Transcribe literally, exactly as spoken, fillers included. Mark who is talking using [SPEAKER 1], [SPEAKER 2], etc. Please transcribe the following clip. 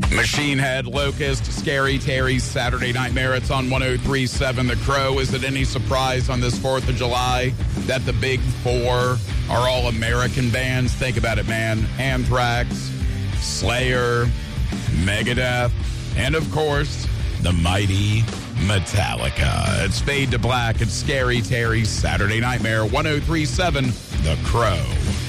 [SPEAKER 1] Machine Head, Locust, Scary Terry's Saturday Nightmare. It's on one oh three point seven The Crow. Is it any surprise on this fourth of July that the big four are all American bands? Think about it, man. Anthrax, Slayer, Megadeth, and of course, the mighty Metallica. It's Fade to Black. It's Scary Terry's Saturday Nightmare. one oh three point seven The Crow.